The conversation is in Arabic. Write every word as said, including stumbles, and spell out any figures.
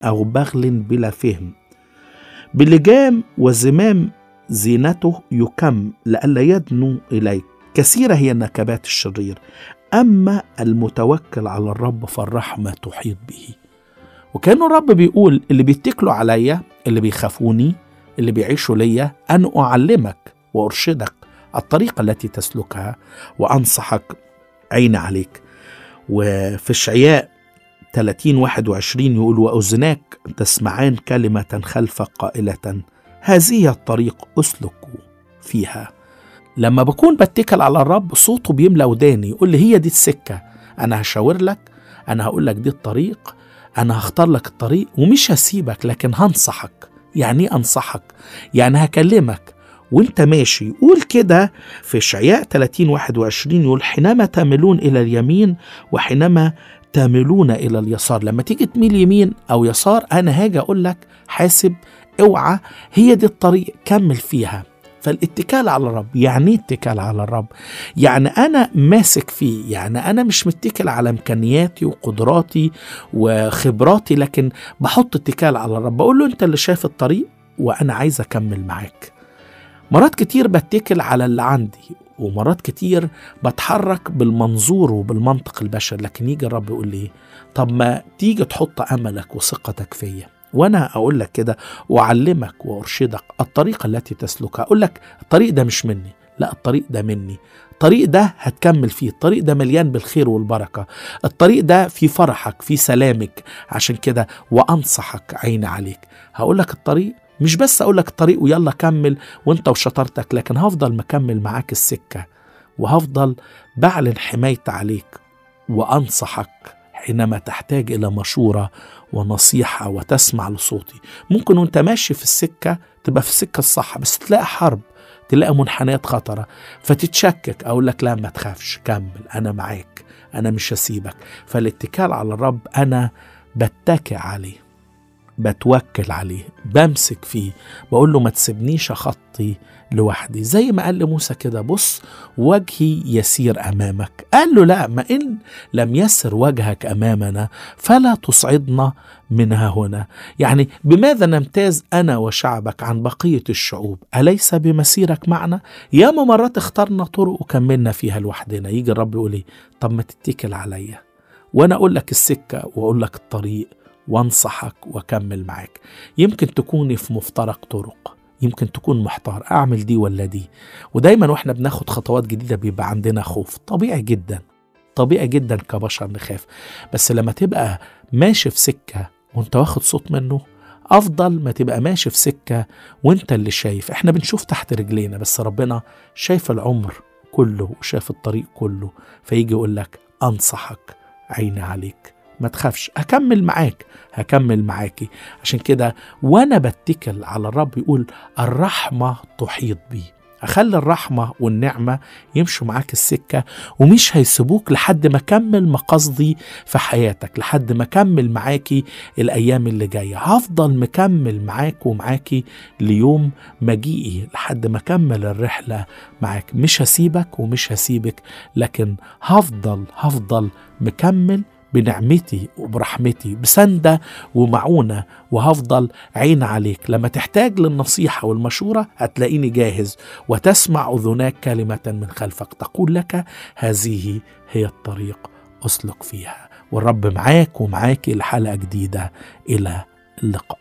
أو بغل بلا فهم، بلجام وزمام زينته يكم لئلا يدنو إليك، كثيرة هي النكبات الشرير، أما المتوكل على الرب فالرحمة تحيط به. وكأنه الرب بيقول اللي بيتكلوا عليا، اللي بيخافوني، اللي بيعيشوا ليا، أنا أعلمك وأرشدك الطريقة التي تسلكها وأنصحك، عين عليك. وفي إشعياء ثلاثين واحد وعشرين يقول وأذناك تسمعان كلمة خلفك قائلة هذه الطريق أسلك فيها. لما بكون بتكل على الرب صوته بيملى وداني، يقول لي هي دي السكة، أنا هشاور لك، أنا هقول لك دي الطريق، أنا هختار لك الطريق ومش هسيبك لكن هنصحك. يعني ايه أنصحك؟ يعني هكلمك وانت ماشي. قول كده في إشعياء ثلاثين واحد وعشرين يقول حينما تميلون إلى اليمين وحينما تميلون إلى اليسار. لما تيجي تميل يمين أو يسار أنا هاجي أقول لك حاسب، اوعى، هي دي الطريق، كمل فيها. فالاتكال على الرب يعني اتكال على الرب، يعني أنا ماسك فيه، يعني أنا مش متكل على إمكانياتي وقدراتي وخبراتي، لكن بحط اتكال على الرب، بقول له أنت اللي شايف الطريق وأنا عايز أكمل معاك. مرات كتير بتكل على اللي عندي، ومرات كتير بتحرك بالمنظور وبالمنطق البشري، لكن يجي الرب يقول لي طب ما تيجي تحط أملك وثقتك فيا وانا اقول لك كده واعلمك وارشدك الطريقه التي تسلكها. اقول لك الطريق ده مش مني، لا الطريق ده مني، الطريق ده هتكمل فيه، الطريق ده مليان بالخير والبركه، الطريق ده في فرحك في سلامك. عشان كده وانصحك عيني عليك، هقول لك الطريق، مش بس اقول لك الطريق ويلا كمل وانت وشطارتك، لكن هفضل مكمل معاك السكه، وهفضل بعلن حمايتي عليك وانصحك حينما تحتاج إلى مشورة ونصيحة وتسمع لصوتي. ممكن وانت ماشي في السكة تبقى في السكة الصح، بس تلاقي حرب، تلاقي منحنيات خطرة، فتتشكك. أقول لك لا ما تخافش، كمل، أنا معاك، أنا مش هسيبك. فالاتكال على الرب أنا بتكئ عليه، بتوكل عليه، بمسك فيه، بقول له ما تسيبنيش أخطي لوحدي. زي ما قال لموسى كده بص وجهي يسير أمامك، قال له لا، ما إن لم يسر وجهك أمامنا فلا تصعدنا منها هنا. يعني بماذا نمتاز أنا وشعبك عن بقية الشعوب؟ أليس بمسيرك معنا؟ ياما مرات اخترنا طرق وكملنا فيها لوحدنا. يجي الرب يقول لي طب ما تتكل عليا وأنا أقول لك السكة وأقول لك الطريق وانصحك وكمل معاك. يمكن تكوني في مفترق طرق، يمكن تكون محتار أعمل دي ولا دي، ودايما وإحنا بناخد خطوات جديدة بيبقى عندنا خوف، طبيعي جدا، طبيعي جدا كبشر نخاف. بس لما تبقى ماشي في سكة وانت واخد صوت منه، أفضل ما تبقى ماشي في سكة وانت اللي شايف. احنا بنشوف تحت رجلينا، بس ربنا شايف العمر كله وشايف الطريق كله، فيجي يقول لك أنصحك عيني عليك، ما تخافش، هكمل معاك، هكمل معاكي. عشان كده وانا بتكل على الرب يقول الرحمة تحيط بي. اخلي الرحمة والنعمة يمشوا معاك السكة، ومش هيسيبوك لحد ما كمل مقاصدي في حياتك، لحد ما كمل معاكي الايام اللي جاية. هفضل مكمل معاك ومعاكي ليوم مجيئي، لحد ما كمل الرحلة معاك. مش هسيبك ومش هسيبك، لكن هفضل هفضل مكمل بنعمتي وبرحمتي، بسندة ومعونة، وهفضل عين عليك. لما تحتاج للنصيحة والمشورة هتلاقيني جاهز، وتسمع أذناك كلمة من خلفك تقول لك هذه هي الطريق أسلك فيها. والرب معاك ومعاك لحلقة جديدة. إلى اللقاء.